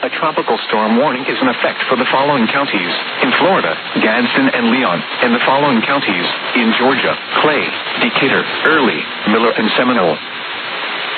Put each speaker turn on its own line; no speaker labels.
A tropical storm warning is in effect for the following counties. In Florida, Gadsden and Leon. In the following counties. In Georgia, Clay, Decatur, Early, Miller, and Seminole.